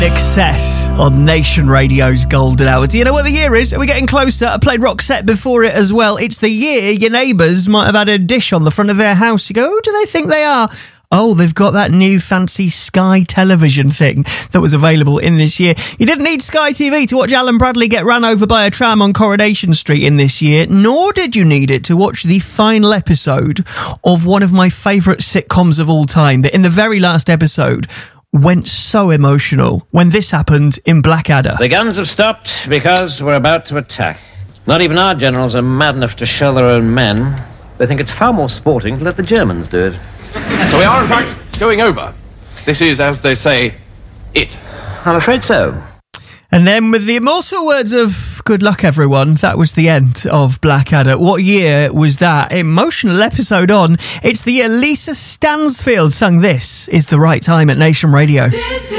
Excess on Nation Radio's Golden Hour. Do you know what the year is? Are we getting closer? I played Roxette before it as well. It's the year your neighbours might have had a dish on the front of their house. You go, who do they think they are? Oh, they've got that new fancy Sky television thing that was available in this year. You didn't need Sky TV to watch Alan Bradley get run over by a tram on Coronation Street in this year, nor did you need it to watch the final episode of one of my favourite sitcoms of all time, that in the very last episode went so emotional when this happened in Blackadder. The guns have stopped because we're about to attack. Not even our generals are mad enough to shell their own men. They think it's far more sporting to let the Germans do it. So we are, in fact, going over. This is, as they say, it. I'm afraid so. And then with the immortal words of good luck, everyone, that was the end of Blackadder. What year was that? Emotional episode on. It's the year Lisa Stansfield sung This Is the Right Time at Nation Radio.